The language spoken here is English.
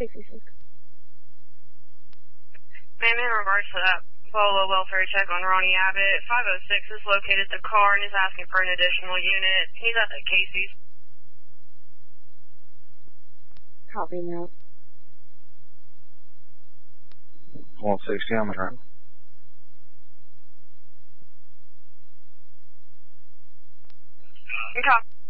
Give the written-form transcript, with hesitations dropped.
66. Ma'am, in regards to that Polo welfare check on Ronnie Abbott, 506 has located the car and is asking for an additional unit. He's at the Casey's. Copy that. 160 on the ground. Okay.